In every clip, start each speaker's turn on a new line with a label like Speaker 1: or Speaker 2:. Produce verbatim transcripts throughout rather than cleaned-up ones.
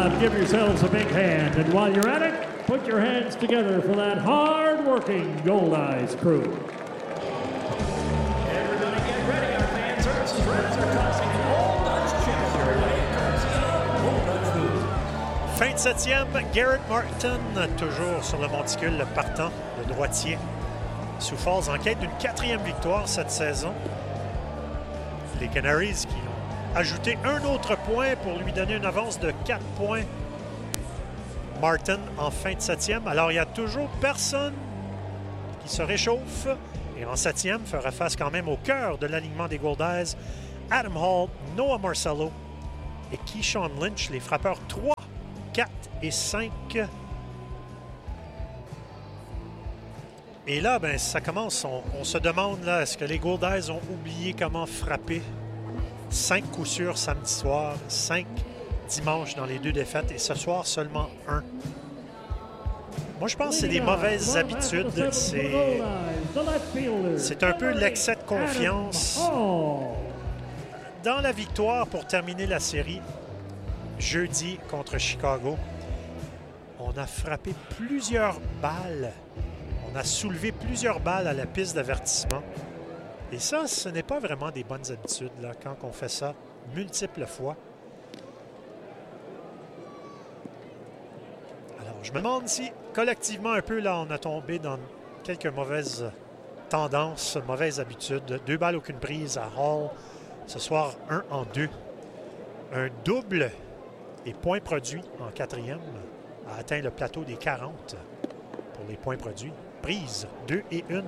Speaker 1: job, give yourselves a big hand. And while you're at it, put your hands together for that hard-working Goldeyes crew.
Speaker 2: Everybody get ready. Our fan services reps are tossing an old Dutch chips your way, courtesy of Old Dutch Food.
Speaker 3: Fin de septième, Garrett Martin, toujours sur le monticule, le partant, le droitier. Sioux Falls en quête d'une quatrième victoire cette saison. Les Canaries qui ont ajouté un autre point pour lui donner une avance de quatre points. Martin en fin de septième. Alors, il n'y a toujours personne qui se réchauffe. Et en septième, fera face quand même au cœur de l'alignement des Goldeyes. Adam Hall, Noah Marcello et Keyshawn Lynch, les frappeurs trois, quatre et cinq. Et là, ben, ça commence. On, on se demande, là, est-ce que les Goldeyes ont oublié comment frapper? Cinq coups sûrs samedi soir, cinq dimanche dans les deux défaites, et ce soir, seulement un. Moi, je pense que c'est des mauvaises habitudes. C'est, c'est un peu l'excès de confiance. Dans la victoire pour terminer la série, jeudi contre Chicago, on a frappé plusieurs balles. On a soulevé plusieurs balles à la piste d'avertissement. Et ça, ce n'est pas vraiment des bonnes habitudes là, quand on fait ça multiples fois. Alors, je me demande si, collectivement, un peu, là, on a tombé dans quelques mauvaises tendances, mauvaises habitudes. Deux balles, aucune prise à Hall. Ce soir, un en deux. Un double et point produit en quatrième a atteint le plateau des quarante pour les points produits. Prise, deux et une.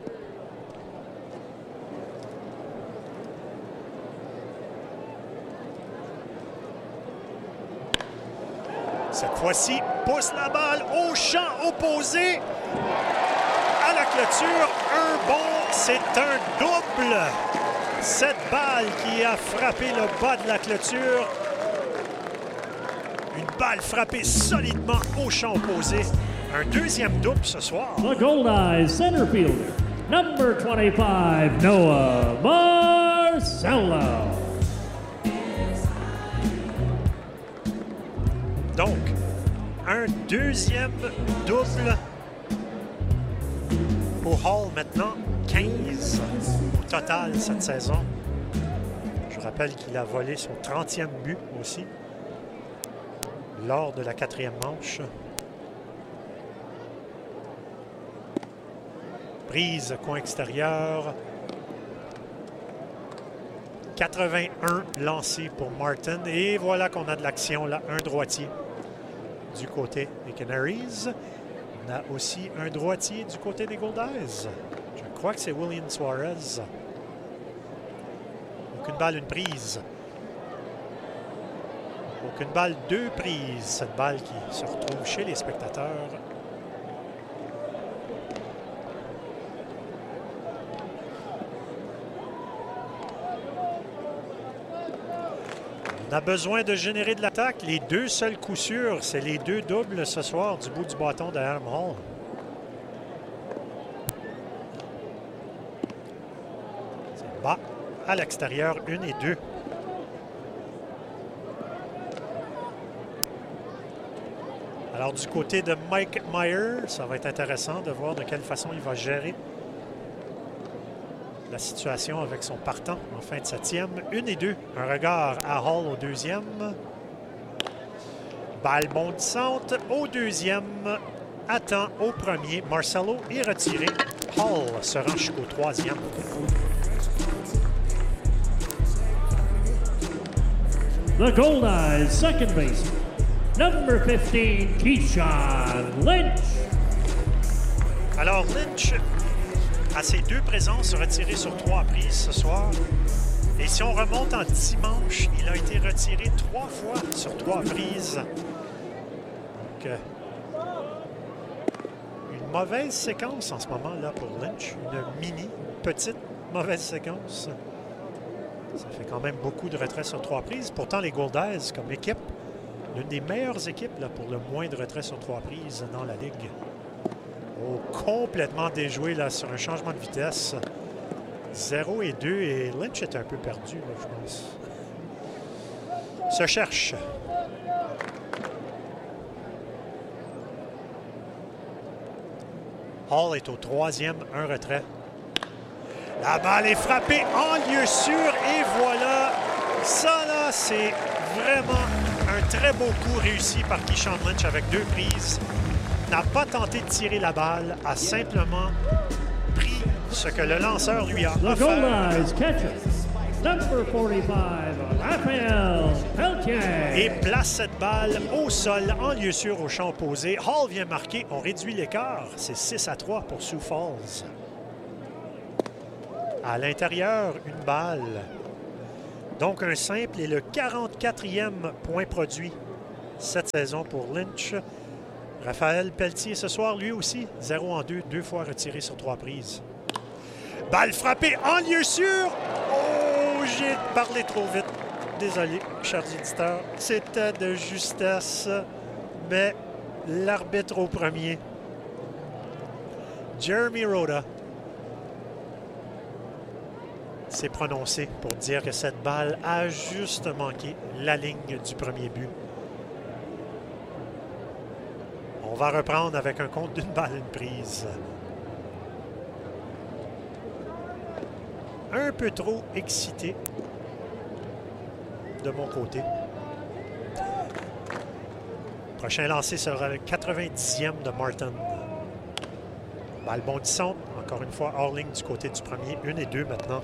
Speaker 3: Cette fois-ci, pousse la balle au champ opposé. À la clôture, un bon, c'est un double. Cette balle qui a frappé le bas de la clôture. Une balle frappée solidement au champ opposé. Un deuxième double ce soir.
Speaker 1: The Goldeyes center fielder, number twenty-five, Noah Marcello.
Speaker 3: Donc, un deuxième double pour Hall maintenant, quinze au total cette saison. Je rappelle qu'il a volé son trentième but aussi lors de la quatrième manche. Prise, coin extérieur. quatre-vingt-un lancés pour Martin. Et voilà qu'on a de l'action là, un droitier du côté des Canaries. On a aussi un droitier du côté des Goldeyes. Je crois que c'est William Suarez. Aucune balle, une prise. Aucune balle, deux prises. Cette balle qui se retrouve chez les spectateurs. On a besoin de générer de l'attaque. Les deux seuls coups sûrs, c'est les deux doubles ce soir du bout du bâton de Adam Hall. C'est bas à l'extérieur, une et deux. Alors du côté de Mike Meyer, ça va être intéressant de voir de quelle façon il va gérer la situation avec son partant en fin de septième. Une et deux. Un regard à Hall au deuxième. Balle bondissante au deuxième. Attend au premier. Marcello est retiré. Hall se rend jusqu'au troisième.
Speaker 1: The Goldeyes second baseman, number fifteen, Keyshawn Lynch.
Speaker 3: Alors Lynch, à ses deux présences, retiré sur trois prises ce soir. Et si on remonte en dimanche, il a été retiré trois fois sur trois prises. Donc, euh, une mauvaise séquence en ce moment-là pour Lynch. Une mini, petite mauvaise séquence. Ça fait quand même beaucoup de retraits sur trois prises. Pourtant, les Goldeyes, comme équipe, l'une des meilleures équipes là, pour le moins de retraits sur trois prises dans la Ligue. Oh, complètement déjoué là, sur un changement de vitesse. zéro et deux, et Lynch est un peu perdu, là, je pense. Se cherche. Hall est au troisième, un retrait. La balle est frappée en lieu sûr et voilà. Ça, là, c'est vraiment un très beau coup réussi par Keyshawn Lynch avec deux prises. N'a pas tenté de tirer la balle, a simplement pris ce que le lanceur lui a
Speaker 1: The
Speaker 3: offert.
Speaker 1: Goldeyes catcher, number forty-five, Raphaël Pelletier.
Speaker 3: Et place cette balle au sol en lieu sûr au champ opposé. Hall vient marquer, on réduit l'écart. C'est six à trois pour Sioux Falls. À l'intérieur, une balle. Donc un simple et le quarante-quatrième point produit cette saison pour Lynch. Raphaël Pelletier ce soir, lui aussi, zéro en deux, deux fois retiré sur trois prises. Balle frappée en lieu sûr. Oh, j'ai parlé trop vite. Désolé, chers auditeurs. C'était de justesse, mais l'arbitre au premier. Jeremy Rhoda s'est prononcé pour dire que cette balle a juste manqué la ligne du premier but. On va reprendre avec un compte d'une balle, une prise. Un peu trop excité de mon côté. Prochain lancé sera le quatre-vingt-dixième de Martin. Balle bondissante, encore une fois hors ligne du côté du premier, une et deux maintenant.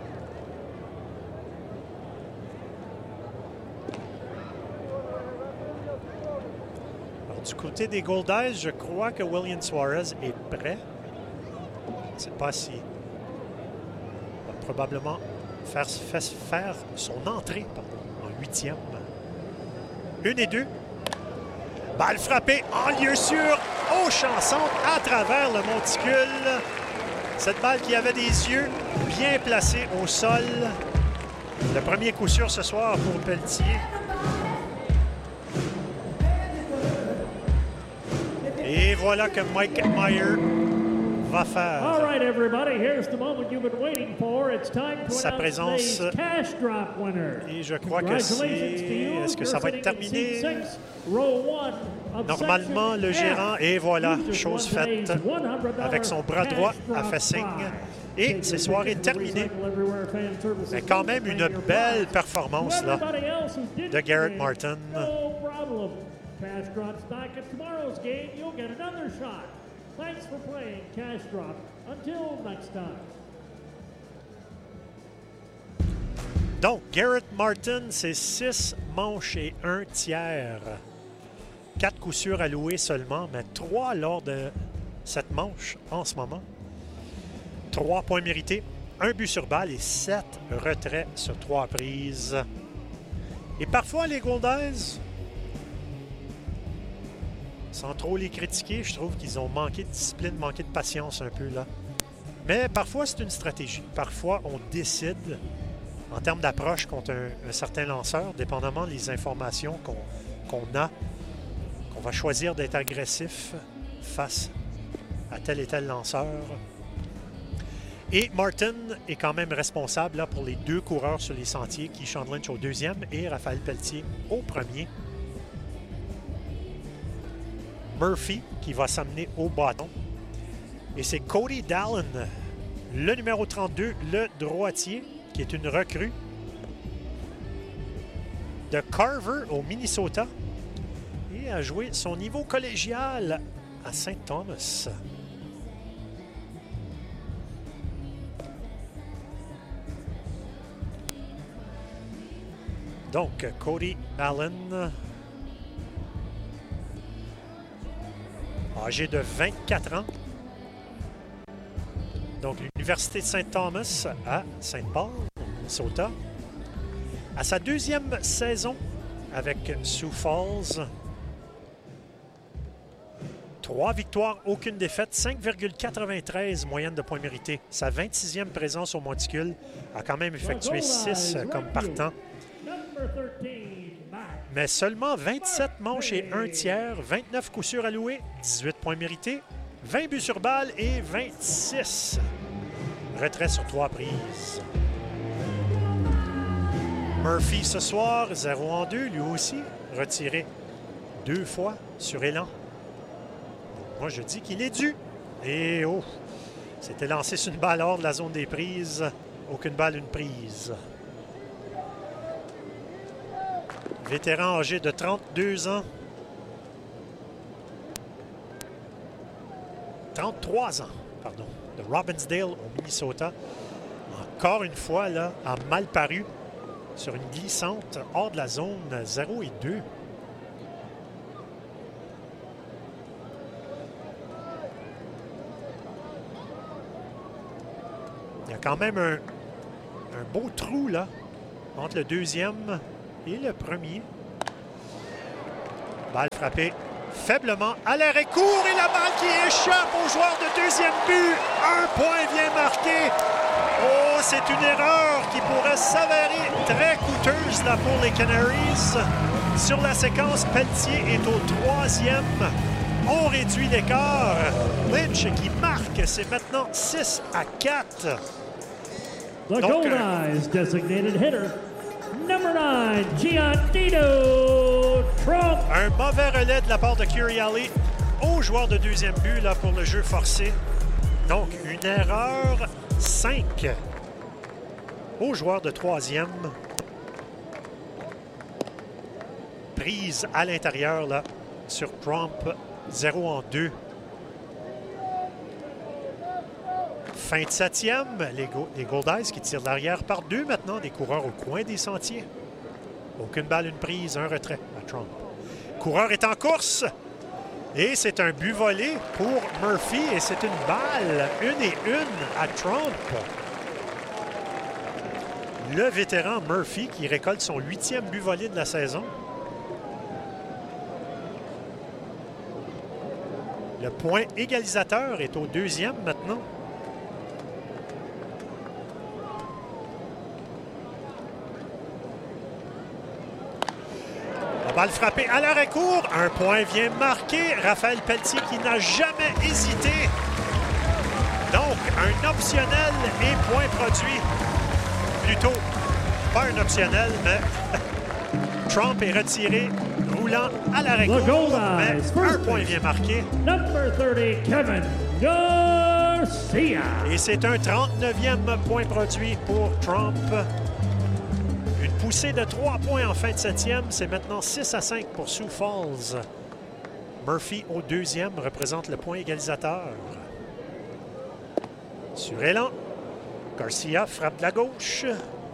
Speaker 3: Du côté des Goldeyes, je crois que William Suarez est prêt. Je ne sais pas si il va probablement faire, faire, faire son entrée pardon, en huitième. Une et deux. Balle frappée en lieu sûr au chanson à travers le monticule. Cette balle qui avait des yeux bien placés au sol. Le premier coup sûr ce soir pour Pelletier. Et voilà que Mike Meyer va faire
Speaker 1: All right, everybody, here's the moment you've been waiting for. It's time to
Speaker 3: sa présence.
Speaker 1: announce today's cash drop winner.
Speaker 3: Et je crois que c'est... Est-ce que ça va être terminé? Normalement, le gérant, et voilà, chose faite, avec son bras droit, a fait signe. Et c'est soirée terminée. Mais quand même une belle performance là, de Garrett Martin.
Speaker 1: Cash Drop's back at tomorrow's game. You'll get another shot. Thanks for playing Cash Drop. Until next time.
Speaker 3: Donc, Garrett Martin, c'est six manches et un tiers. Quatre coups sûrs alloués seulement, mais trois lors de cette manche en ce moment. Trois points mérités, un but sur balle et sept retraits sur trois prises. Et parfois, les Goldeyes, sans trop les critiquer, je trouve qu'ils ont manqué de discipline, manqué de patience un peu là. Mais parfois, c'est une stratégie. Parfois, on décide en termes d'approche contre un, un certain lanceur, dépendamment des informations qu'on qu'on a, qu'on va choisir d'être agressif face à tel et tel lanceur. Et Martin est quand même responsable là, pour les deux coureurs sur les sentiers, Keyshawn Lynch au deuxième et Raphaël Pelletier au premier. Murphy qui va s'amener au bâton. Et c'est Cody Dallin, le numéro trente-deux, le droitier, qui est une recrue de Carver au Minnesota et a joué son niveau collégial à Saint Thomas. Donc, Cody Allen, âgé de vingt-quatre ans. Donc, l'Université de Saint Thomas à Saint-Paul, Minnesota. À sa deuxième saison avec Sioux Falls. Trois victoires, aucune défaite, cinq virgule quatre-vingt-treize moyenne de points mérités. Sa vingt-sixième présence au monticule a quand même effectué six comme partant. Mais seulement vingt-sept manches et un tiers, vingt-neuf coups sûrs alloués, dix-huit points mérités, vingt buts sur balle et vingt-six retraits sur trois prises. Murphy ce soir, zéro en deux, lui aussi, retiré deux fois sur élan. Moi, je dis qu'il est dû. Et oh, c'était lancé sur une balle hors de la zone des prises. Aucune balle, une prise. Vétéran âgé de trente-deux ans. trente-trois ans, pardon, de Robbinsdale au Minnesota. Encore une fois, là, a mal paru sur une glissante hors de la zone zéro et deux. Il y a quand même un, un beau trou là entre le deuxième et le premier. Balle frappée faiblement à l'arrêt court et la balle qui échappe au joueur de deuxième but. Un point vient marquer. Oh, c'est une erreur qui pourrait s'avérer très coûteuse là pour les Canaries. Sur la séquence, Pelletier est au troisième. On réduit l'écart. Lynch qui marque, c'est maintenant six à quatre.
Speaker 1: The
Speaker 3: Donc,
Speaker 1: Goldeyes designated hitter, number nine, Giannino Trump.
Speaker 3: Un mauvais relais de la part de Curiali au joueur de deuxième but là, pour le jeu forcé. Donc, une erreur cinq au joueur de troisième. Prise à l'intérieur là sur Trump, zéro en deux. Fin de septième, les, Go les Goldeyes qui tirent de l'arrière par deux maintenant, des coureurs au coin des sentiers. Aucune balle, une prise, un retrait à Trump. Coureur est en course et c'est un but volé pour Murphy et c'est une balle, une et une à Trump. Le vétéran Murphy qui récolte son huitième but volé de la saison. Le point égalisateur est au deuxième maintenant. Balle frappée à l'arrêt court. Un point vient marquer. Raphaël Pelletier qui n'a jamais hésité. Donc, un optionnel et point produit. Plutôt, pas un optionnel, mais Trump est retiré, roulant à l'arrêt court. Mais un point vient marquer.
Speaker 1: Number thirty, Kevin Garcia.
Speaker 3: Et c'est un trente-neuvième point produit pour Trump. Poussée de trois points en fin de septième, c'est maintenant six à cinq pour Sioux Falls. Murphy au deuxième représente le point égalisateur. Sur élan, Garcia frappe de la gauche.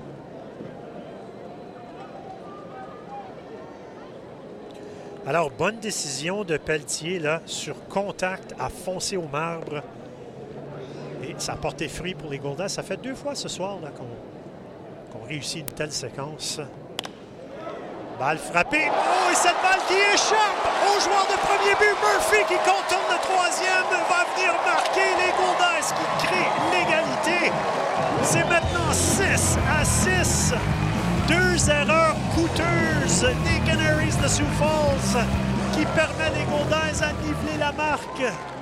Speaker 3: Alors, bonne décision de Pelletier là, sur contact à foncer au marbre. Et ça a porté fruit pour les Goldeyes. Ça fait deux fois ce soir là qu'on qu'on réussit une telle séquence. Balle frappée. Oh, et cette balle qui échappe au joueur de premier but, Murphy, qui contourne le troisième, va venir marquer les Goldeyes qui créent l'égalité. C'est maintenant six à six. Deux erreurs coûteuses des Canaries de Sioux Falls qui permet les Goldeyes à niveler la marque.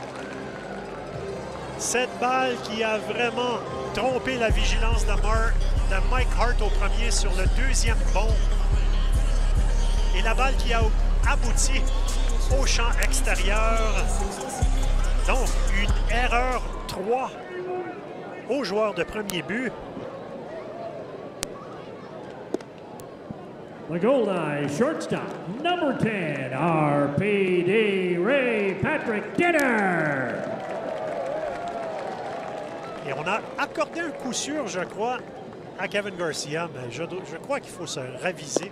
Speaker 3: Cette balle qui a vraiment trompé la vigilance de, Mar de Mike Hart au premier sur le deuxième bond. Et la balle qui a abouti au champ extérieur. Donc, une erreur trois au joueur de premier but.
Speaker 1: The Goldeyes shortstop, number ten, R P D Ray Patrick Dinner.
Speaker 3: Et on a accordé un coup sûr, je crois, à Kevin Garcia, mais je, je crois qu'il faut se raviser.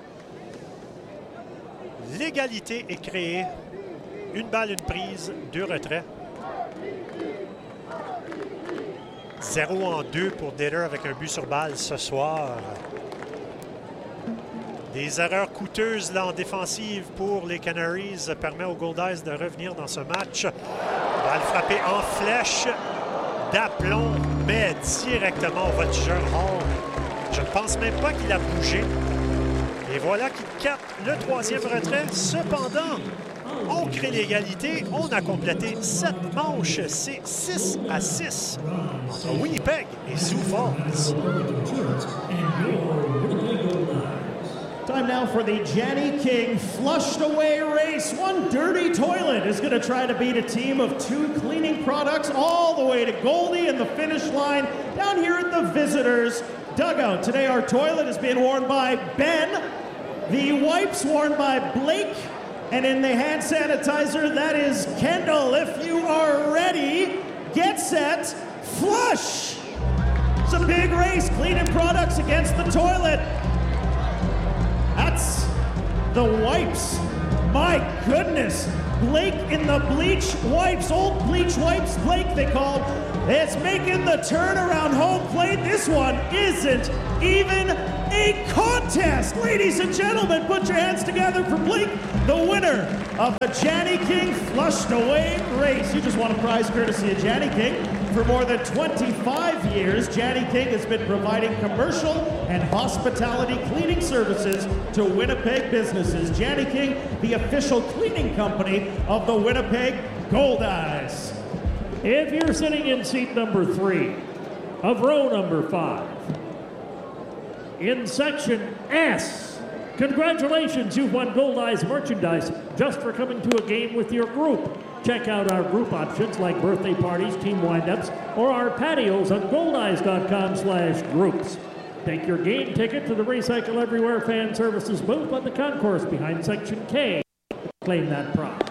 Speaker 3: L'égalité est créée. Une balle, une prise, deux retraits. zéro en deux pour Ditter avec un but sur balle ce soir. Des erreurs coûteuses là en défensive pour les Canaries permet aux Goldeyes de revenir dans ce match. Balle frappée en flèche d'aplomb, mais directement au voltigeur Hall. Je ne pense même pas qu'il a bougé. Et voilà qu'il capte le troisième retrait. Cependant, on crée l'égalité. On a complété sept manches. C'est six à six entre Winnipeg et Sioux Falls.
Speaker 4: Time now for the Janny King Flushed Away race. One dirty toilet is going to try to beat a team of two cleaning products all the way to Goldie and the finish line down here at the visitors' dugout. Today our toilet is being worn by Ben, the wipes worn by Blake, and in the hand sanitizer that is Kendall. If you are ready, get set, flush! It's a big race, cleaning products against the toilet. That's the wipes. My goodness. Blake in the bleach wipes, old bleach wipes, Blake they call. It's making the turn around home plate. This one isn't even a contest. Ladies and gentlemen, put your hands together for Blake, the winner of the Janny King Flushed Away race. You just won a prize courtesy of Janny King. For more than twenty-five years, Janny King has been providing commercial and hospitality cleaning services to Winnipeg businesses. Janny King, the official cleaning company of the Winnipeg Goldeyes.
Speaker 1: If you're sitting in seat number three of row number five, in section S, congratulations, you've won Goldeyes merchandise just for coming to a game with your group. Check out our group options like birthday parties, team windups, or our patios on goldeyes.com slash groups. Take your game ticket to the Recycle Everywhere Fan Services booth on the concourse behind section K. Claim that prize.